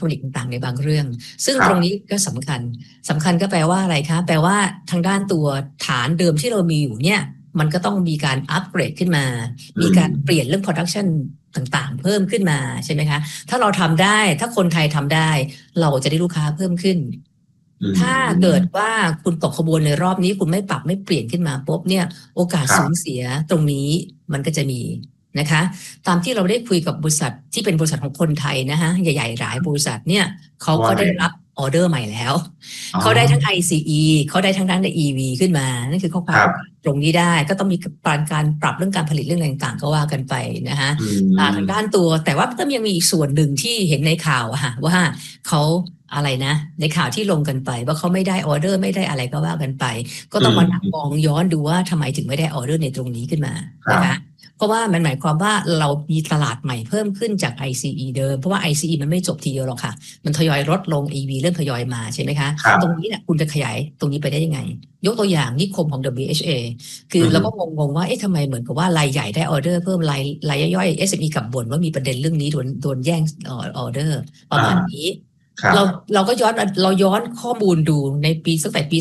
ทรอนิกส์ต่างๆในบางเรื่องซึ่งครับตรงนี้ก็สำคัญก็แปลว่าอะไรคะแปลว่าทางด้านตัวฐานเดิมที่เรามีอยู่เนี่ยมันก็ต้องมีการอัปเกรดขึ้นมามีการเปลี่ยนเรื่อง production ต่างๆเพิ่มขึ้นมาใช่ไหมคะถ้าเราทำได้ถ้าคนไทยทำได้เราจะได้ลูกค้าเพิ่มขึ้นถ้าเกิดว่าคุณตกขบวนในรอบนี้คุณไม่ปรับไม่เปลี่ยนขึ้นมาปุ๊บเนี่ยโอกาสครับสูญเสียตรงนี้มันก็จะมีนะคะตามที่เราได้คุยกับบริษัทที่เป็นบริษัทของคนไทยนะฮะใหญ่ๆหลายบริษัทเนี่ยเขาก็ได้รับออเดอร์ใหม่แล้วเขาได้ทั้ง ICE เขาได้ทั้งด้านใน EV ขึ้นมานั่นคือข้อความตรงนี้ได้ก็ต้องมีการปรับเรื่องการผลิตเรื่องอะไรต่างๆก็ว่ากันไปนะฮะทางด้านตัวแต่ว่าก็ยังมีอีกส่วนหนึ่งที่เห็นในข่าวอะว่าเขาอะไรนะในข่าวที่ลงกันไปว่าเขาไม่ได้ออเดอร์ไม่ได้อะไรก็ว่ากันไปก็ต้องมานั่งมองย้อนดูว่าทำไมถึงไม่ได้ออเดอร์ในตรงนี้ขึ้นมานะคะเพราะว่ามันหมายความว่าเรามีตลาดใหม่เพิ่มขึ้นจาก ICE เดิมเพราะว่า ICE มันไม่จบทีเดียวหรอกค่ะมันทยอยลดลง EV เริ่มทยอยมาใช่ไหมคะตรงนี้เนี่ยคุณจะขยายตรงนี้ไปได้ยังไงยกตัวอย่างนิคมของ WHA คือเราก็งงว่าเอ๊ะทำไมเหมือนกับว่ารายใหญ่ได้ออเดอร์เพิ่มรายย่อยๆ SME กลับบ่นว่ามีประเด็นเรื่องนี้โดนแย่งออเดอร์ประมาณนี้เราก็ย้อนข้อมูลดูในปีตั้งแต่ปี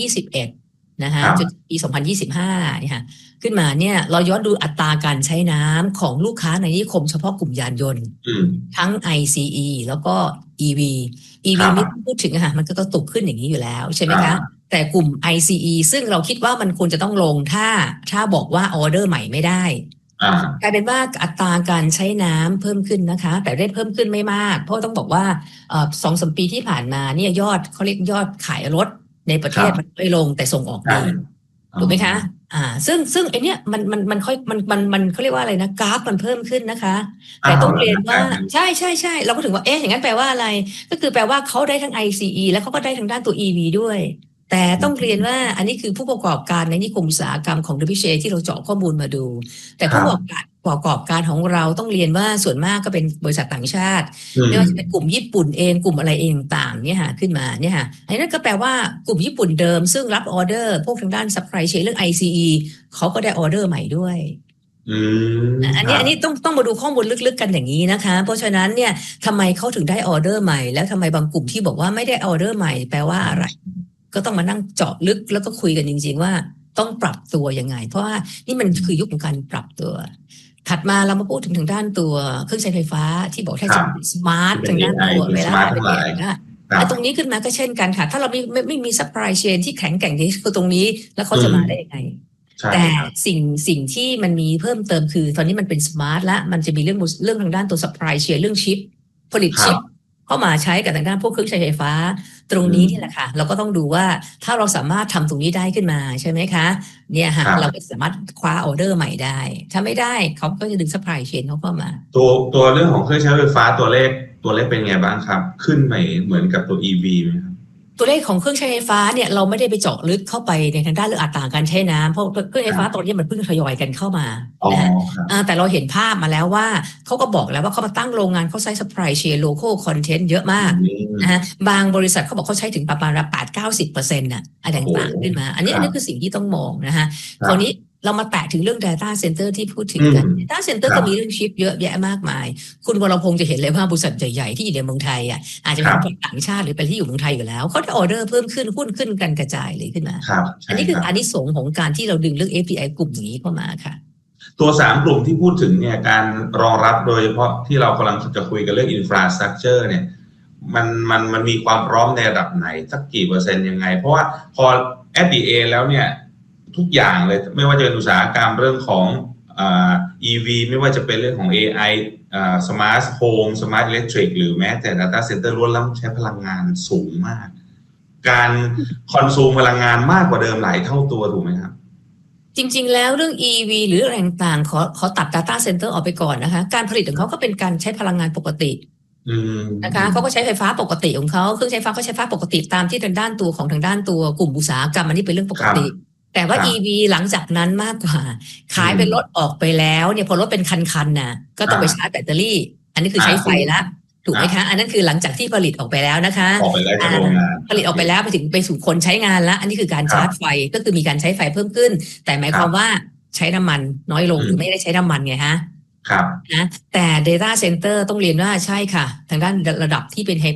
2021 นะคะจนปี 2025 เนี่ยค่ะขึ้นมาเนี่ยเราย้อนดูอัตราการใช้น้ำของลูกค้าในนิคมเฉพาะกลุ่มยานยนต์ทั้ง ICE แล้วก็ EV ไม่ต้องพูดถึงค่ะมันก็ตกขึ้นอย่างนี้อยู่แล้วใช่ไหมคะแต่กลุ่ม ICE ซึ่งเราคิดว่ามันควรจะต้องลงถ้าบอกว่าออเดอร์ใหม่ไม่ได้กลายเป็นว่าอัตราการใช้น้ำเพิ่มขึ้นนะคะแต่ได้เพิ่มขึ้นไม่มากเพราะต้องบอกว่า2-3 ปีที่ผ่านมาเนี่ยเขาเรียกยอดขายรถในประเทศมันไม่ลงแต่ส่งออกดีถูกไหมคะซึ่งไอเนี้ยมันเขาเรียกว่าอะไรนะกราฟมันเพิ่มขึ้นนะคะแต่ต้องเรียนว่าใช่เราก็ถึงว่าอย่างนั้นแปลว่าอะไรก็คือแปลว่าเขาได้ทั้ง ICE แล้วเขาก็ได้ทางด้านตัว EV ด้วยแต่ต้องเรียนว่าอันนี้คือผู้ประกอบการในนิคมอุตสาหกรรมของ WHA ที่เราเจาะข้อมูลมาดูแต่ผู้ประกอบการของเราต้องเรียนว่าส่วนมากก็เป็นบริษัทต่างชาติไม่ว่าจะเป็นกลุ่มญี่ปุ่นเองกลุ่มอะไรเองต่างเนี่ยค่ะขึ้นมาเนี่ยค่ะอันนั้นก็แปลว่ากลุ่มญี่ปุ่นเดิมซึ่งรับออเดอร์พวกทางด้าน supply chain เรื่อง ICE เขาก็ได้ออเดอร์ใหม่ด้วยอันนี้ต้องมาดูข้อมูลลึกๆกันอย่างนี้นะคะเพราะฉะนั้นเนี่ยทำไมเขาถึงได้ออเดอร์ใหม่แล้วทำไมบางกลุ่มที่บอกว่าไม่ได้ออเดอร์ใหม่แปลว่าอะไรก็ต้องมานั่งเจาะลึกแล้วก็คุยกันจริงๆว่าต้องปรับตัวยังไงเพราะว่านี่มันคือยุคของการปรับตัวถัดมาเรามาพูดถึงทางด้านตัวเครื่องใช้ไฟฟ้าที่บอกให้สมาร์ททางด้านตัวเวลาเป็นตรงนี้ขึ้นมาก็เช่นกันค่ะถ้าเราไม่มี supply chain ที่แข็งแกร่งที่คือตรงนี้แล้วเขาจะมาได้ยังไงแต่สิ่งที่มันมีเพิ่มเติมคือตอนนี้มันเป็นสมาร์ทแล้วมันจะมีเรื่องทางด้านตัว supply chain เรื่องชิปผลิตชิปเข้ามาใช้กับทางด้านพวกเครื่องใช้ไฟฟ้าตรงนี้นี่แหละค่ะเราก็ต้องดูว่าถ้าเราสามารถทำตรงนี้ได้ขึ้นมาใช่ไหมคะเนี่ยค่ะเราก็สามารถคว้าออเดอร์ใหม่ได้ถ้าไม่ได้เขาก็จะดึงซัพพลายเชนเขาเข้ามาตัวเรื่องของเครื่องใช้ไฟฟ้าตัวเลขเป็นไงบ้างครับขึ้นไหมเหมือนกับตัว EV ไหมครับตัวเลขของเครื่องใช้ไฟฟ้าเนี่ยเราไม่ได้ไปเจาะลึกเข้าไปในทางด้านเรื่องอัตราการใช้น้ำเพราะเครื่องไฟฟ้าตอนนี้มันเพิ่งทยอยกันเข้ามานะฮะแต่เราเห็นภาพมาแล้วว่าเขาก็บอกแล้วว่าเขามาตั้งโรงงานเขาใช้ supply chain local content เยอะมากนะฮะบางบริษัทเขาบอกเขาใช้ถึงประมาณ 8-90% น่ะอะไรต่างๆขึ้นมาอันนี้คือสิ่งที่ต้องมองนะฮะคราวนี้เรามาแตะถึงเรื่อง data center ที่พูดถึงกัน data center ก็มีเรื่องชิปเยอะแยะมากมายคุณวรพงษ์จะเห็นเลยว่าบริษัทใหญ่ๆที่อยู่ในเมืองไทยอ่ะอาจจะเป็นต่างชาติหรือเป็นที่อยู่เมืองไทยอยู่แล้วเขาได้ออเดอร์เพิ่มขึ้นหุ้นขึ้นกันกระจายเลยขึ้นมาอันนี้คืออานิสงส์ของการที่เราดึงเรื่อง API กลุ่มนี้เข้ามาค่ะตัว3กลุ่มที่พูดถึงเนี่ยการรองรับโดยเฉพาะที่เรากำลังจะคุยกันเรื่อง infrastructure เนี่ยมันมีความพร้อมในระดับไหนสักกี่เปอร์เซ็นต์ยังไงเพราะว่าพอ FDA แล้วเนี่ยทุกอย่างเลยไม่ว่าจะเป็นอุตสาหกรรมเรื่องของEV ไม่ว่าจะเป็นเรื่องของ AI Smart Home Smart Electric หรือแม้แต่ Data Center ล้วนแล้วใช้พลังงานสูงมากการคอนซูมพลังงานมากกว่าเดิมหลายเท่าตัวถูกไหมครับจริงๆแล้วเรื่อง EV หรืออะไรต่างๆขอตัด Data Center ออกไปก่อนนะคะการผลิตของเขาก็เป็นการใช้พลังงานปกตินะคะเขาก็ใช้ไฟฟ้าปกติของเขาเครื่องใช้ไฟฟ้าเขาใช้ไฟฟ้าปกติตามที่ทางด้านตัวกลุ่มอุตสาหกรรมอันนี้เป็นเรื่องปกติแต่ว่า EV หลังจากนั้นมากกว่าขายเป็นรถออกไปแล้วเนี่ยพอรถเป็นคันๆน่ะก็ต้องไปชาร์จแบตเตอรี่อันนี้คือใช้ไฟละถูกไหมคะอันนั้นคือหลังจากที่ผลิตออกไปแล้วนะคะผลิตออกไปแล้วไปสู่คนใช้งานละอันนี้คือการชาร์จไฟก็คือมีการใช้ไฟเพิ่มขึ้นแต่หมายความว่าใช้น้ำมันน้อยลงหรือไม่ได้ใช้น้ำมันไงฮะนะแต่ Data Center ต้องเรียนว่าใช่ค่ะทางด้านระดับที่เป็น